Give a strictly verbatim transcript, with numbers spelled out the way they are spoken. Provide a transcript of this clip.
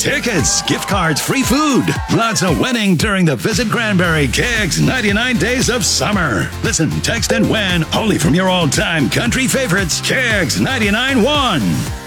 tickets, gift cards, free food. Lots of winning during the Visit Granbury K X ninety-nine Days of Summer. Listen, text, and win only from your all-time country favorites, K X ninety-nine one.